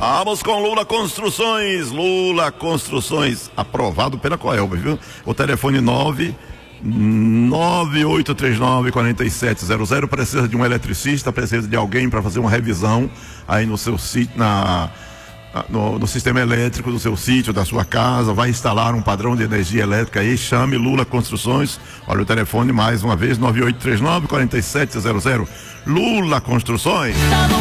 Vamos com Lula Construções. Lula Construções, aprovado pela Coelba, viu? O telefone 9839-4700. Precisa de um eletricista, precisa de alguém para fazer uma revisão aí no seu sítio, no sistema elétrico do seu sítio, da sua casa, vai instalar um padrão de energia elétrica aí, chame Lula Construções. Olha o telefone mais uma vez, 9839-4700. Lula Construções.